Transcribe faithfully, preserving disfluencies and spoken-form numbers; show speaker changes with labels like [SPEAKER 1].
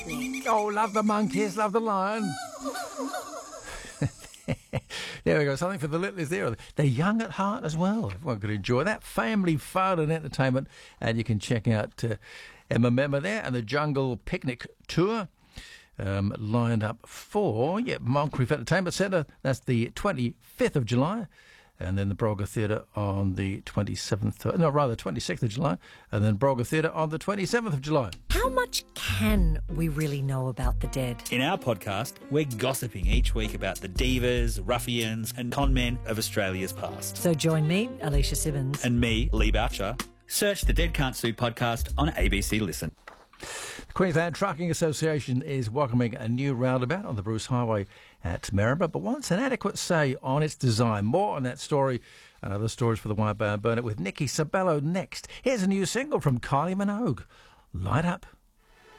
[SPEAKER 1] Oh, love the monkeys, love the lion. There we go, something for the littlies there. They're young at heart as well. Everyone could enjoy that. Family fun and entertainment. And you can check out uh, Emma Memma there and the Jungle Picnic Tour. Um, lined up for, yeah, Moncrief Entertainment Centre. That's the twenty-fifth of July. And then the Brolga Theatre on the twenty-seventh, no, rather twenty-sixth of July. And then Brolga Theatre on the twenty-seventh of July.
[SPEAKER 2] How much can we really know about the dead?
[SPEAKER 3] In our podcast, we're gossiping each week about the divas, ruffians and con men of Australia's past.
[SPEAKER 2] So join me, Alicia Simmons.
[SPEAKER 3] And me, Lee Boucher. Search the Dead Can't Sue podcast on A B C Listen.
[SPEAKER 1] The Queensland Trucking Association is welcoming a new roundabout on the Bruce Highway at Maribor, but wants an adequate say on its design. More on that story and other stories for the White Barn Burnett with Nikki Sabello next. Here's a new single from Kylie Minogue, Light Up.